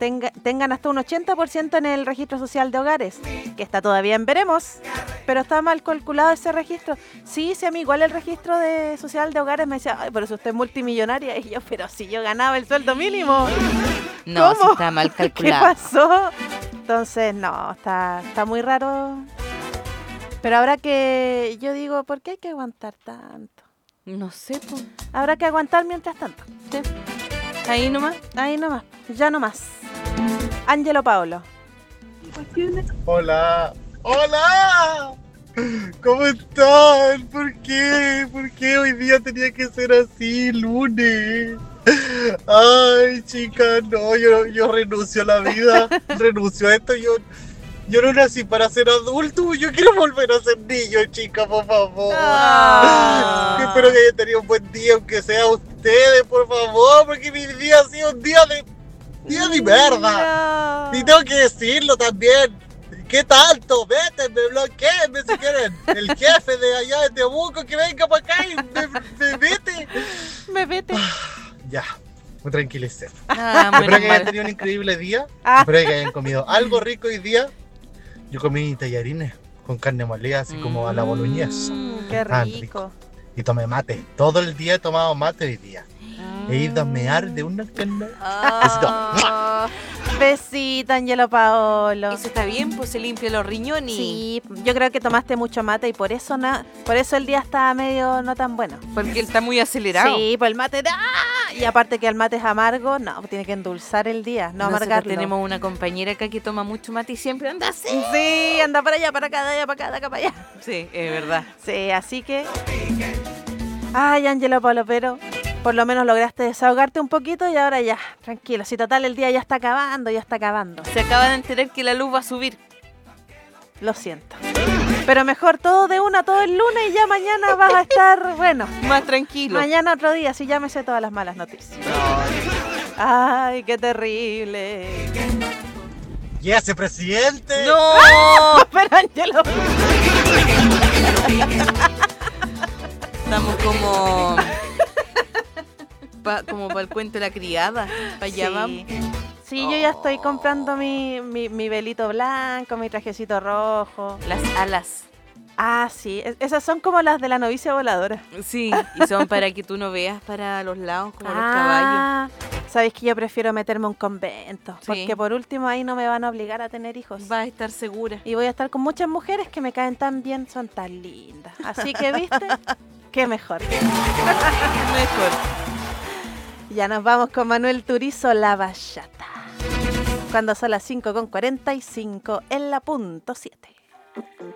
tengan hasta un 80% en el registro social de hogares, que está todavía en veremos, pero está mal calculado ese registro. Sí, a mí igual el registro social de hogares me decía, ay, por eso usted es multimillonaria, y yo, pero si yo ganaba el sueldo mínimo. No, ¿Cómo? sí está mal calculado. ¿Qué pasó? Entonces, no, está muy raro. Pero habrá que, yo digo, ¿por qué hay que aguantar tanto? No sé, pues. Habrá que aguantar mientras tanto. Sí. Ahí nomás. Ya no más. Ángelo Paolo. Hola. ¡Hola! ¿Cómo están? ¿Por qué? ¿Por qué hoy día tenía que ser así, lunes? Ay, chica, no, yo renuncio a la vida, renuncio a esto, yo no nací para ser adulto, yo quiero volver a ser niño, chica, por favor. Espero que hayan tenido un buen día, aunque sea ustedes, por favor, porque mi día ha sido un día de mierda. No. Y tengo que decirlo también. ¿Qué tanto? Vétenme, bloqueenme si quieren. El jefe de allá de Temuco que venga para acá y me vete. Me vete. Ya, me tranquilicé. Muy Espero que hayan normal. tenido un increíble día. Ah. Espero que hayan comido algo rico hoy día. Yo comí tallarines con carne molida, así como a la boloñesa. Qué Ah, rico. Y tomé mate. Todo el día he tomado mate hoy día. He ido a mear de una carne. Besito, Ángelo Paolo. Eso está bien, pues se limpia los riñones. Sí, yo creo que tomaste mucho mate y por eso el día está medio no tan bueno. Porque él está muy acelerado. Sí, pues el mate y aparte que el mate es amargo, no, tiene que endulzar el día, no Nosotros amargarlo. tenemos una compañera acá que toma mucho mate y siempre anda así. Sí, anda para allá, para acá, de allá, para acá, de acá, para allá. Sí, es verdad. Sí, así que ay, Ángelo Paolo, pero por lo menos lograste desahogarte un poquito y ahora ya, tranquilo, si total el día ya está acabando. Se acaba de enterar que la luz va a subir. Lo siento. Pero mejor todo de una, todo el lunes y ya mañana vas a estar, bueno, Más tranquilo. mañana otro día, si ya me sé todas las malas noticias. Ay, qué terrible. ¿Y ese presidente? ¡No! Pero Ángelo, Estamos como... como para el cuento de la criada. Para allá vamos. sí, yo ya estoy comprando mi velito blanco, mi trajecito rojo. Las alas. Ah, sí, esas son como las de la novicia voladora. Sí, y son para que tú no veas para los lados como los caballos. Sabéis que yo prefiero meterme a un convento, Sí. porque por último ahí no me van a obligar a tener hijos. Vas a estar segura. Y voy a estar con muchas mujeres que me caen tan bien, son tan lindas. Así que, ¿viste? Qué mejor. Mejor. Ya nos vamos con Manuel Turizo, La Bachata. Cuando son las 5:45 en la punto 7.